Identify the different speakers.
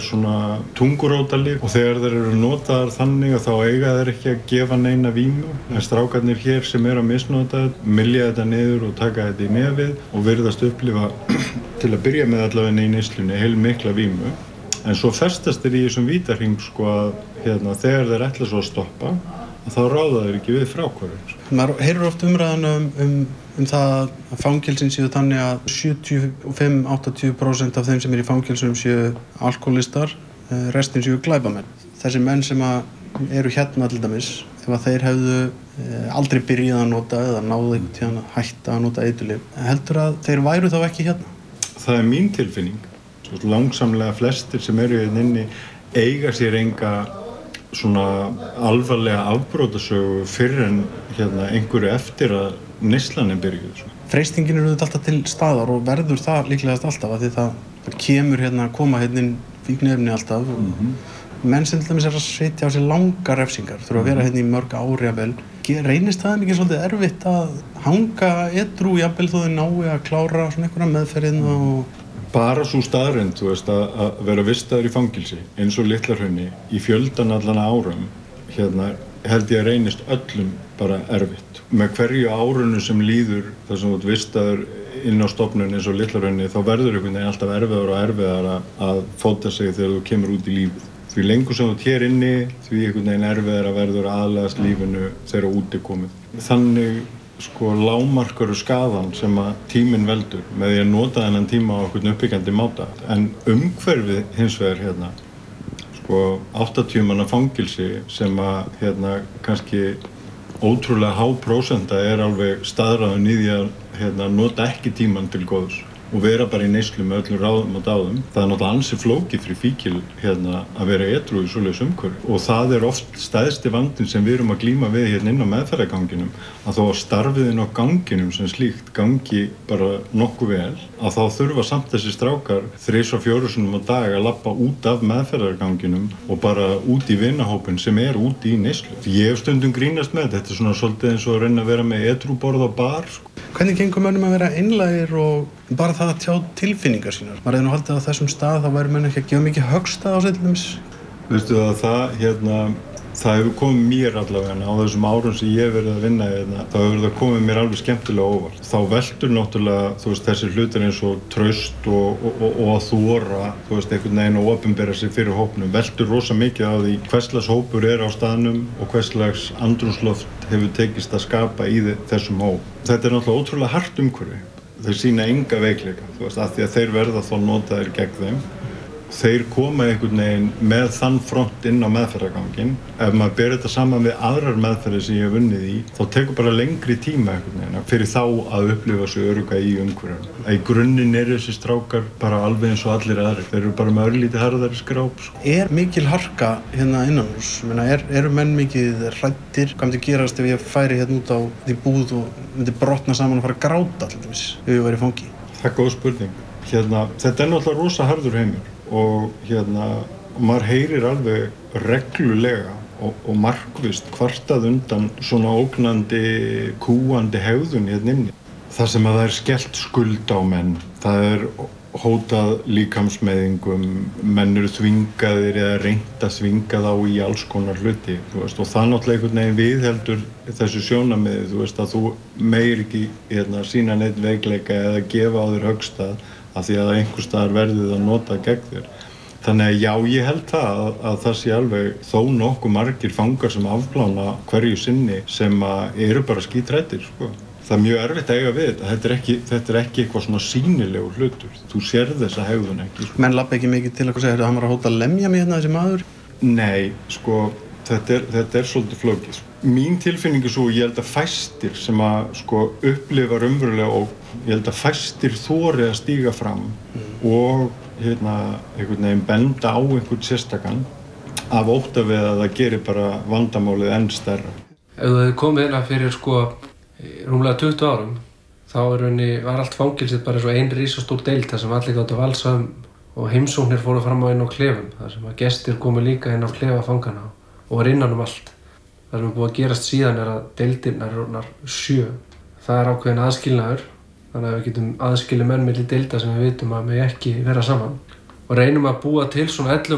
Speaker 1: svona tungurótalyf og þegar þeir eru notaðar þannig að þá eiga þeir ekki að gefa neina vímu. En strákarnir hér sem eru að misnota mylja þetta niður og taka þetta í nefið og virðast upplifa til að byrja með allavega í neyslunni heilmikla vímu. En svo festast þeir í þessum vítahring sko að þegar þeir ætla svo að stoppa þá ráða þeir ekki við fráhverfum.
Speaker 2: Maður heyrir oft umræðuna um það að fangelsin séu þannig að 75-80% af þeim sem eru í fangelsum séu alkohólistar, restin séu glæpamenn. Þessi menn sem eru hérna til dæmis, ef að þeir hefðu aldrei byrjað að nota eða náðu einhvern tíðan að hætta að nota eiturlyf, heldur að þeir væru þá ekki hérna?
Speaker 1: Það er mín tilfinning. Svo langsamlega flestir sem eru hérna inni eiga sér enga svona alvarlega afbrotasögu fyrr en einhverju eftir að neyslan er byrjuð.
Speaker 2: Freistingin eru alltaf til staðar og verður það líklegast alltaf af því það kemur koma inn fíkniefni alltaf og menn sem til dæmis að setja á sig langar refsingar þurfa að vera í mörg ári jafnvel. Reynist það ekki svolítið erfitt að hanga edrú jafnvel þó þau nái að klára svona einhverja meðferðina og
Speaker 1: bara sú staðreynd, að vera vistaður í fangelsi eins og Litla-Hrauni í fjöldan allan árum, held ég að reynist öllum bara erfitt. Með hverju árinu sem líður þar sem þú ert vistaður inn á stofnun eins og Litla-Hrauni, þá verður einhvern veginn alltaf erfiðara og erfiðara að fóta sig þegar þú kemur út í lífið. Því lengur sem þú ert hér inni, því einhvern veginn erfiðara verður að aðlagast lífinu þegar út er komið. Þannig lágmarkaru skaðan sem að tíminn veldur með því að nota þennan tíma á einhvern uppbyggjandi máta. En umhverfið hins vegar 80 manna fangelsi sem að kannski ótrúlega há prósenta er alveg staðráðin í því að nota ekki tímann til góðs og vera bara í neyslu með öllum ráðum og dáðum. Það er náttúrulega ansi flókið fyrir fíkil að vera edrú í svoleiðis umhverfi og það er oft stærsti vandinn sem við erum að glíma við inn á meðferðarganginum, að þó að starfið inn á ganginum sem slíkt gangi bara nokkuð vel, að þá þurfa samt þessi strákar 3-4 sinnum á dag að labba út af meðferðarganginum og bara út í vinahópinn sem er út í neyslu. Ég hef stundum grínast með þetta er svona svolítið eins og að reyna að vera með edrúborð á bar.
Speaker 2: Hvernig gengur mönnum að vera einlægir og bara það að tjá tilfinningar sínar? Maður hefði haldið á þessum stað, þá væri menn ekki að gefa mikið höggstað á sig til dæmis.
Speaker 1: Veistu að það hefur komið mér allavega á þessum árum sem ég hef verið að vinna þá hefur það komið mér alveg skemmtilega óvart. Þá veldur náttúrulega þessi hlutir eins og traust og að þora einhvern veginn að opinbera sig fyrir hópnum veldur rosa mikið á því hverslags hópur er á staðnum og hverslags andrúmsloft hefur tekist að skapa í þessum hóp. Þetta er náttúrulega ótrúlega hart umhverfi. Þeir sýna enga veikleika, af því að þeir verða þá notaðir gegn þeim. Þeir koma einhvern veginn með þann front inn á meðferðarganginn. Ef maður ber þetta saman við aðrar meðferðir sem ég hef unnið í, þá tekur bara lengri tíma einhvern veginn fyrir þá að upplifa sig örugga í umhverfinu. Í grunninn eru þessi strákar bara alveg eins og allir aðrir. Þeir eru bara með örlítið harðari skráp.
Speaker 2: Er mikil harka innanhús? Eru menn mikið hræddir? Hvað myndi gerast ef ég færi út á því búð og myndi brotna saman og fara að gráta til dæmis ef ég væri í fangi?
Speaker 1: Það er góð spurning. Þetta er náttúrulega rosa harður heimur. Og maður heyrir alveg reglulega og markvisst kvartað undan svona ógnandi, kúandi hegðun inni. Það sem að það er skellt skuld á menn, það er hótað líkamsmeiðingum, menn eru þvingaðir eða reynt að þvinga þá í alls konar hluti, og það náttúrulega einhvern veginn viðheldur þessu sjónarmiði, að þú meir ekki sína neitt veikleika eða gefa á þér höggstað af því að einhvers staðar verðið að nota gegn þér. Þannig að já, ég held að það sé alveg þó nokkuð margir fangar sem afplána hverju sinni sem eru bara skítræddir. Það er mjög erfitt að eiga við þetta. Þetta er ekki eitthvað svona sýnilegur hlutur. Þú sérð þessa hegðun ekki.
Speaker 2: Menn labba ekki mikið til að segja að hann var að hóta að lemja mig þessi maður?
Speaker 1: Nei, þetta er svolítið flókið. Mín tilfinning er svo, ég held að fæstir sem að upplifa raunverulega og ég held að fæstir þori að stíga fram og einhvern veginn benda á einhvern sérstakann af ótta við að það gerir bara vandamálið enn stærra.
Speaker 3: Ef þú hefði komið hérna fyrir rúmlega 20 árum, þá var allt fangelsið bara svo ein risastór deild þar sem allir gátu valsa og heimsóknir fóru fram á inn á klefum, þar sem að gestir komu líka inn á klefa fangana og var innan allt. Það sem er búið að gerast síðan að deildirnar eru orðnar 7. Það er ákveðin aðskilnaður, þannig að við getum aðskilið menn milli deilda sem við vitum að megi ekki vera saman og reynum að búa til svona 11